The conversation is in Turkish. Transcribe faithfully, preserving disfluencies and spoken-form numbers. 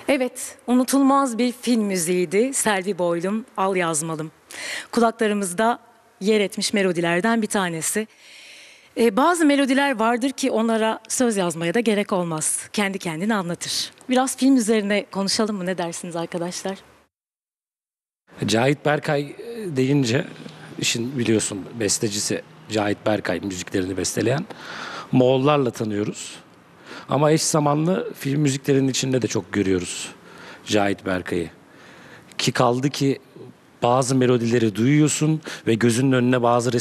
Evet, unutulmaz bir film müziğiydi. Selvi Boylum, Al Yazmalım. Kulaklarımızda yer etmiş melodilerden bir tanesi. Ee, bazı melodiler vardır ki onlara söz yazmaya da gerek olmaz. Kendi kendini anlatır. Biraz film üzerine konuşalım mı? Ne dersiniz arkadaşlar? Cahit Berkay deyince, işin biliyorsun bestecisi Cahit Berkay, müziklerini besteleyen, Moğollarla tanıyoruz. Ama eş zamanlı film müziklerinin içinde de çok görüyoruz Cahit Berkay'ı. Ki kaldı ki bazı melodileri duyuyorsun ve gözünün önüne bazı